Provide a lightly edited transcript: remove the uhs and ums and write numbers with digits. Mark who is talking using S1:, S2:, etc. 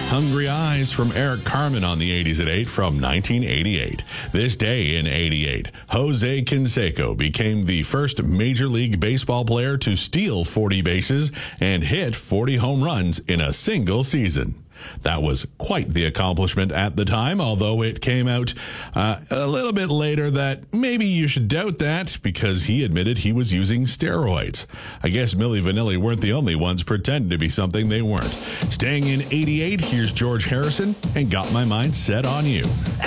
S1: Hungry Eyes from Eric Carmen on the 80s at 8 from 1988. This day in 88, Jose Canseco became the first Major League Baseball player to steal 40 bases and hit 40 home runs in a single season. That was quite the accomplishment at the time, although it came out a little bit later that maybe you should doubt that because he admitted he was using steroids. I guess Milli Vanilli weren't the only ones pretending to be something they weren't. Staying in 88, here's George Harrison and Got My Mind Set on You.